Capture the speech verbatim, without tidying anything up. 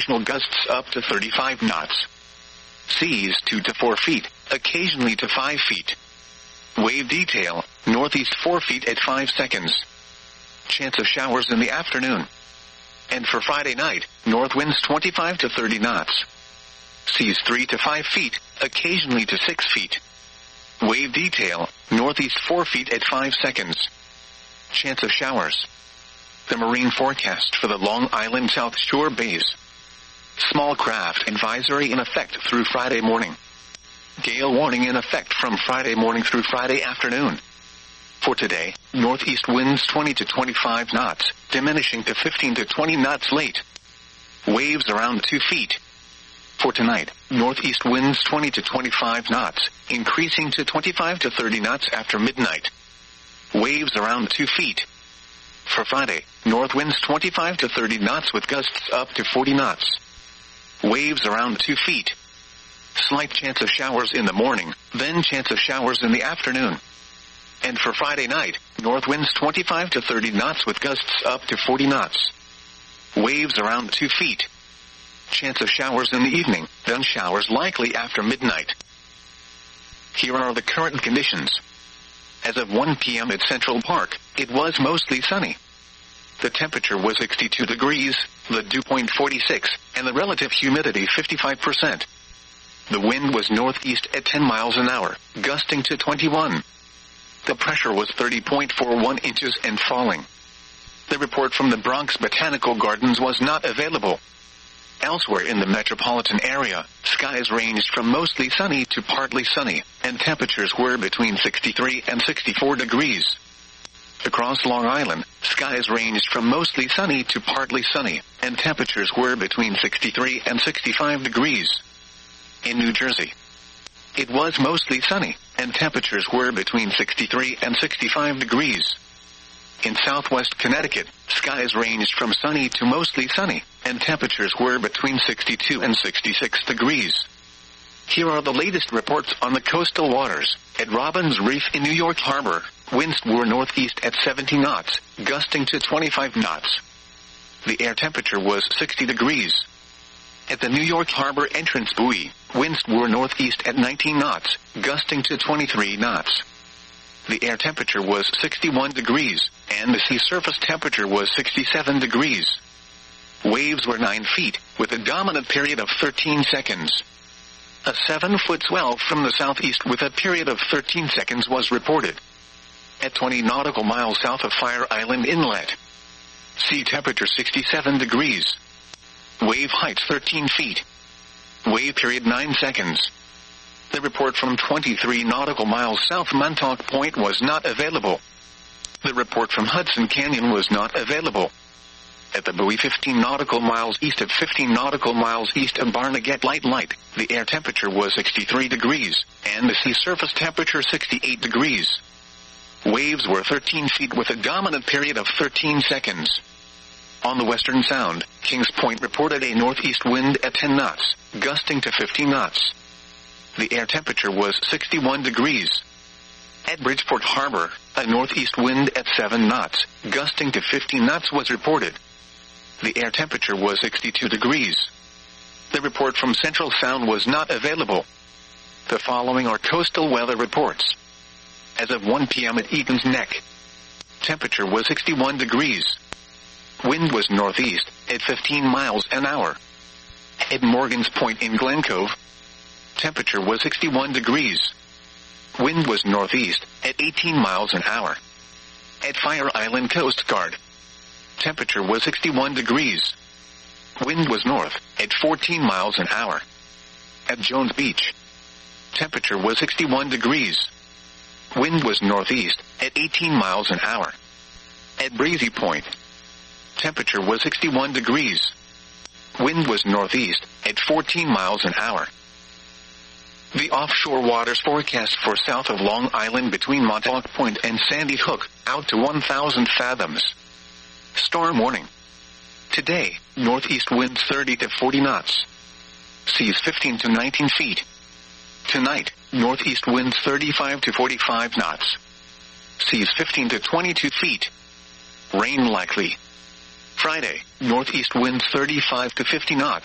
occasional gusts up to thirty-five knots. Seas two to four feet, occasionally to five feet. Wave detail, northeast four feet at five seconds. Chance of showers in the afternoon. And for Friday night, north winds twenty-five to thirty knots. Seas three to five feet, occasionally to six feet. Wave detail, northeast four feet at five seconds. Chance of showers. The marine forecast for the Long Island South Shore bays. Small craft advisory in effect through Friday morning. Gale warning in effect from Friday morning through Friday afternoon. For today, northeast winds twenty to twenty-five knots, diminishing to fifteen to twenty knots late. Waves around two feet. For tonight, northeast winds twenty to twenty-five knots, increasing to twenty-five to thirty knots after midnight. Waves around two feet. For Friday, north winds twenty-five to thirty knots with gusts up to forty knots. Waves around two feet. Slight chance of showers in the morning, then chance of showers in the afternoon. And for Friday night, north winds twenty-five to thirty knots with gusts up to forty knots. Waves around two feet. Chance of showers in the evening, then showers likely after midnight. Here are the current conditions. As of one p m at Central Park, it was mostly sunny. The temperature was sixty-two degrees, the dew point forty-six, and the relative humidity fifty-five percent. The wind was northeast at ten miles an hour, gusting to twenty-one. The pressure was thirty point four one inches and falling. The report from the Bronx Botanical Gardens was not available. Elsewhere in the metropolitan area, skies ranged from mostly sunny to partly sunny, and temperatures were between sixty-three and sixty-four degrees. Across Long Island, skies ranged from mostly sunny to partly sunny, and temperatures were between sixty-three and sixty-five degrees. In New Jersey, it was mostly sunny, and temperatures were between sixty-three and sixty-five degrees. In southwest Connecticut, skies ranged from sunny to mostly sunny, and temperatures were between sixty-two and sixty-six degrees. Here are the latest reports on the coastal waters. At Robbins Reef in New York Harbor, winds were northeast at seventy knots, gusting to twenty-five knots. The air temperature was sixty degrees. At the New York Harbor entrance buoy, winds were northeast at nineteen knots, gusting to twenty-three knots. The air temperature was sixty-one degrees, and the sea surface temperature was sixty-seven degrees. Waves were nine feet, with a dominant period of thirteen seconds. A seven-foot swell from the southeast with a period of thirteen seconds was reported. At twenty nautical miles south of Fire Island Inlet. Sea temperature sixty-seven degrees. Wave height thirteen feet. Wave period nine seconds. The report from twenty-three nautical miles south Montauk Point was not available. The report from Hudson Canyon was not available. At the buoy fifteen nautical miles east of fifteen nautical miles east of Barnegat Light Light, the air temperature was sixty-three degrees, and the sea surface temperature sixty-eight degrees. Waves were thirteen feet with a dominant period of thirteen seconds. On the Western Sound, Kings Point reported a northeast wind at ten knots, gusting to fifteen knots. The air temperature was sixty-one degrees. At Bridgeport Harbor, a northeast wind at seven knots, gusting to fifteen knots was reported. The air temperature was sixty-two degrees. The report from Central Sound was not available. The following are coastal weather reports. As of one p m at Egan's Neck, temperature was sixty-one degrees. Wind was northeast, at fifteen miles an hour. At Morgan's Point in Glen Cove, temperature was sixty-one degrees. Wind was northeast, at eighteen miles an hour. At Fire Island Coast Guard, temperature was sixty-one degrees. Wind was north, at fourteen miles an hour. At Jones Beach, temperature was sixty-one degrees. Wind was northeast, at eighteen miles an hour. At Breezy Point, temperature was sixty-one degrees. Wind was northeast, at fourteen miles an hour. The offshore waters forecast for south of Long Island between Montauk Point and Sandy Hook, out to one thousand fathoms. Storm warning. Today, northeast winds thirty to forty knots. Seas fifteen to nineteen feet. Tonight, northeast winds thirty-five to forty-five knots. Seas fifteen to twenty-two feet. Rain likely. Friday, northeast winds thirty-five to fifty knots.